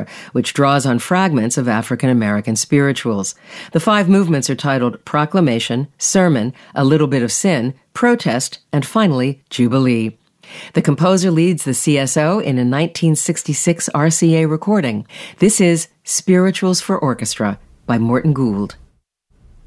Orchestra, which draws on fragments of African American spirituals. The 5 movements are titled Proclamation, Sermon, A Little Bit of Sin, Protest, and finally, Jubilee. The composer leads the CSO in a 1966 RCA recording. This is Spirituals for Orchestra by Morton Gould.